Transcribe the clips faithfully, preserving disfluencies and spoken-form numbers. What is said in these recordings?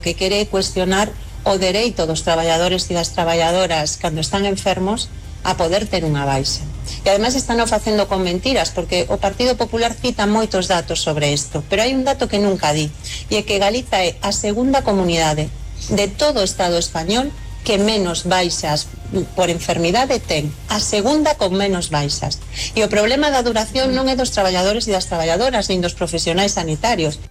que quere cuestionar o dereito dos traballadores e das traballadoras cando están enfermos a poder ter unha baixa. E ademais están o facendo con mentiras, porque o Partido Popular cita moitos datos sobre isto, pero hai un dato que nunca di, e é que Galiza é a segunda comunidade de todo o Estado español que menos baixas por enfermidade ten, a segunda con menos baixas. E o problema da duración non é dos traballadores e das traballadoras, nin dos profesionais sanitarios.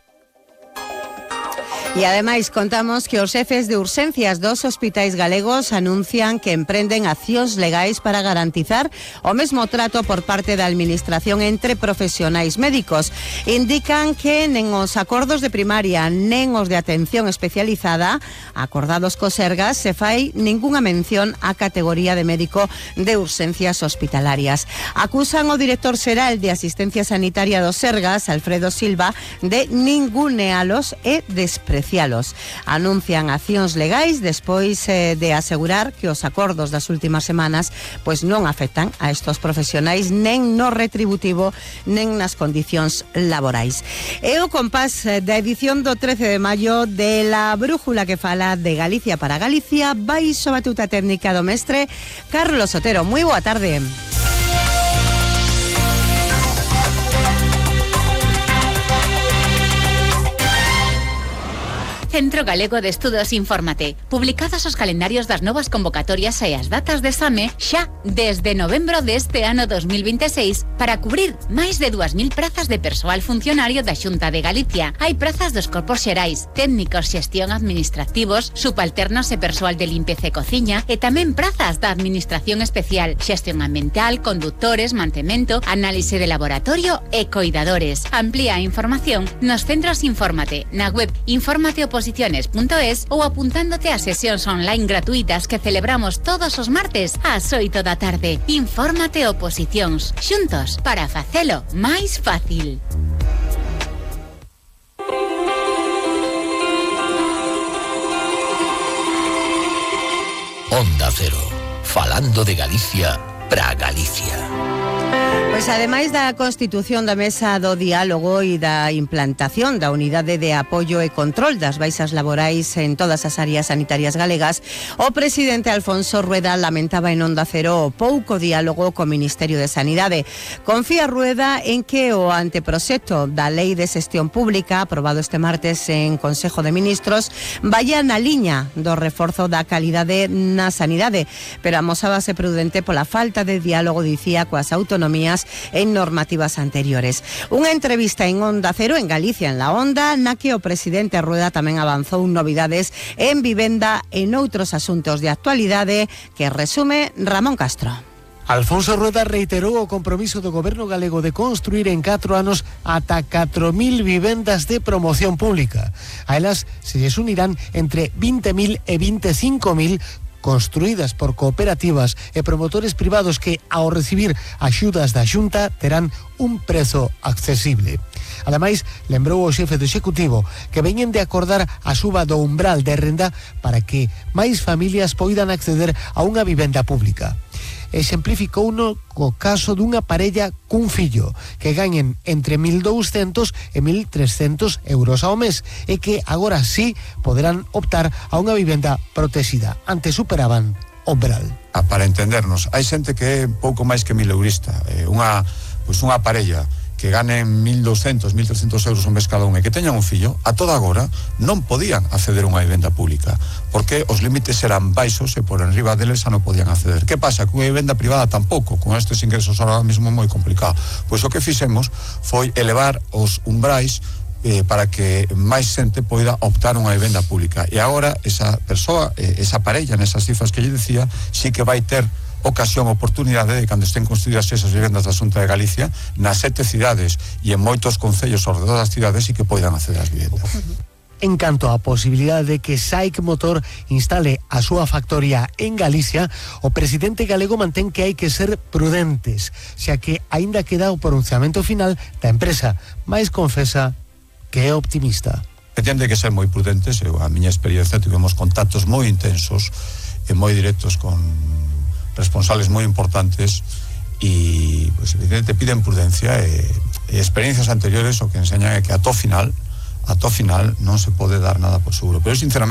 E ademais contamos que os xefes de urxencias dos hospitais galegos anuncian que emprenden accións legais para garantizar o mesmo trato por parte da administración entre profesionais médicos. Indican que nen os acordos de primaria nen os de atención especializada acordados co Sergas se fai ningunha mención á categoría de médico de urxencias hospitalarias. Acusan o director xeral de Asistencia Sanitaria do Sergas, Alfredo Silva, de ningunealos e desprecialos. Anuncian accións legais despois eh, de asegurar que os acordos das últimas semanas pois non afectan a estos profesionais nen no retributivo nen nas condicións laborais. E o compás da edición do trece de maio de La Brújula que fala de Galicia para Galicia baixo batuta técnica do mestre Carlos Otero. Moi boa tarde. Centro Galego de Estudos Infórmate. Publicados os calendarios das novas convocatorias e as datas de exame xa desde novembro deste ano dos mil veintiséis para cubrir máis de dúas mil prazas de persoal funcionario da Xunta de Galicia. Hai prazas dos corpos xerais, técnicos, xestión administrativos, subalternos e persoal de limpeza e cociña e tamén prazas da Administración Especial, xestión ambiental, conductores, mantemento, análise de laboratorio e coidadores. Amplía a información nos centros Infórmate, na web infórmate oposiciones punto es ou apuntándote a sesións online gratuitas que celebramos todos os martes ás oito da tarde. Infórmate Oposicións, xuntos para facelo máis fácil. Onda Cero, falando de Galicia pra Galicia. Pois ademais da constitución da Mesa do Diálogo e da implantación da Unidade de Apoio e Control das Baixas Laborais en todas as áreas sanitarias galegas, o presidente Alfonso Rueda lamentaba en Onda Cero o pouco diálogo co Ministerio de Sanidade. Confía Rueda en que o anteproxecto da Lei de Xestión Pública, aprobado este martes en Consejo de Ministros, vaya na liña do reforzo da calidade na sanidade, pero amosábase prudente pola falta de diálogo, dicía, coas autonomías en normativas anteriores. Unha entrevista en Onda Cero, en Galicia en la Onda, na que o presidente Rueda tamén avanzou novidades en vivenda e noutros asuntos de actualidade que resume Ramón Castro. Alfonso Rueda reiterou o compromiso do goberno galego de construir en catro anos ata catro mil vivendas de promoción pública. A elas se lles unirán entre vinte mil e veinticinco mil construídas por cooperativas e promotores privados que, ao recibir axudas da Xunta, terán un prezo accesible. Ademais, lembrou o xefe do Executivo que veñen de acordar a suba do umbral de renda para que máis familias poidan acceder a unha vivenda pública. Exemplificouno co caso dunha parella cun fillo que gañen entre mil douscentos e mil trescentos euros ao mes e que agora sí poderán optar a unha vivenda protexida. Antes superaban o umbral. Ah, para entendernos, hai xente que é pouco máis que mil eurista, eh, unha, pois unha parella que ganen mil douscentos, mil trescentos euros un mes cada un e que teñan un fillo, a toda agora non podían acceder a unha vivenda pública, porque os límites eran baixos e por enriba deles xa non podían acceder. Que pasa? Que unha vivenda privada tampouco, con estes ingresos ahora mesmo moi complicado. Pois o que fixemos foi elevar os umbrais eh, para que máis xente poida optar unha vivenda pública. E agora esa persoa, eh, esa parella, nesas cifras que lle decía, sí que vai ter ocasión, oportunidade de cando estén construídas esas vivendas da Xunta de Galicia nas sete cidades e en moitos concellos ao redor das cidades e que poidan acceder ás vivendas. En canto á posibilidade de que SAIC Motor instale a súa factoría en Galicia, o presidente galego mantén que hai que ser prudentes, xa que aínda queda o pronunciamento final da empresa, mais confesa que é optimista. Que ten que ser moi prudentes, eu, a miña experiencia, tivemos contactos moi intensos e moi directos con responsables moi importantes e, pues, evidentemente, piden prudencia e, e experiencias anteriores o que enseñan é que a to final ata o final non se pode dar nada por seguro. Pero sinceramente